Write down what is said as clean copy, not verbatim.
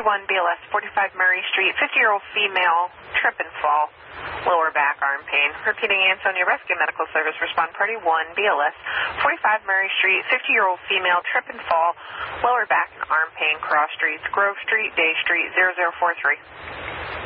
41 BLS, 45 Murray Street, 50-year-old female, trip and fall, lower back arm pain. Repeating Ansonia Rescue Medical Service, respond party 1, BLS, 45 Murray Street, 50-year-old female, trip and fall, lower back and arm pain, cross streets, Grove Street, Day Street, 0043.